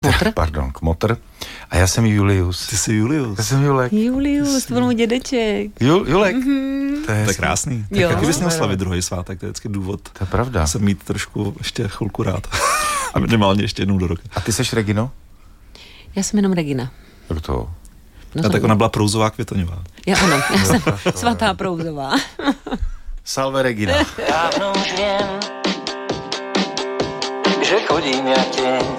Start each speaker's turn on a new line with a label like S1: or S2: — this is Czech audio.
S1: Pardon, Kmotr. A já jsem Julius.
S2: Ty jsi Julius.
S1: Já jsem Julek.
S3: Julius, to byl můj dědeček.
S1: Julek?
S2: To je krásný. Tak jaký bys měl slavit druhý svátek, to je vždycky důvod.
S1: To je pravda.
S2: Jsem mít trošku ještě chvilku rád. A minimálně ještě jednou do roka.
S1: A ty seš Regino?
S3: Já jsem jenom Regina.
S1: Jak to?
S3: No,
S2: a tak ona byla Prouzová Květoňová.
S3: Já ano, já jsem svatá Prouzová.
S1: Salve Regina.
S4: Dávno už vím, že chodím jak těň